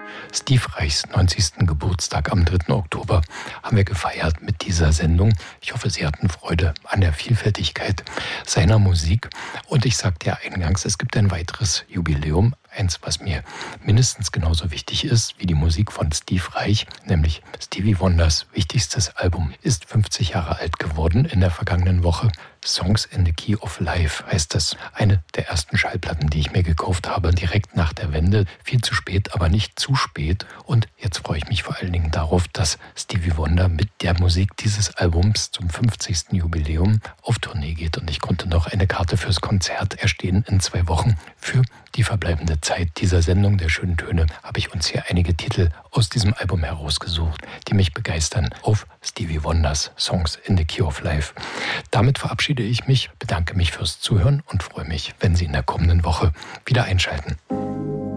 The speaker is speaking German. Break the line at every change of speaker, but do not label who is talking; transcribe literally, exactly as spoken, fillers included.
Steve Reichs neunzigsten Geburtstag am dritten Oktober haben wir gefeiert mit dieser Sendung. Ich hoffe, Sie hatten Freude an der Vielfältigkeit seiner Musik. Und ich sagte ja eingangs, es gibt ein weiteres Jubiläum. Eins, was mir mindestens genauso wichtig ist wie die Musik von Steve Reich, nämlich Stevie Wonders wichtigstes Album, ist fünfzig Jahre alt geworden in der vergangenen Woche. Songs in the Key of Life heißt es. Eine der ersten Schallplatten, die ich mir gekauft habe, direkt nach der Wende. Viel zu spät, aber nicht zu spät. Und jetzt freue ich mich vor allen Dingen darauf, dass Stevie Wonder mit der Musik dieses Albums zum fünfzigsten Jubiläum auf Tournee geht. Und ich konnte noch eine Karte fürs Konzert erstehen in zwei Wochen. Für die verbleibende Zeit dieser Sendung der schönen Töne habe ich uns hier einige Titel aus diesem Album herausgesucht, die mich begeistern auf Stevie Wonders Songs in the Key of Life. Damit verabschiede ich mich, bedanke mich fürs Zuhören und freue mich, wenn Sie in der kommenden Woche wieder einschalten.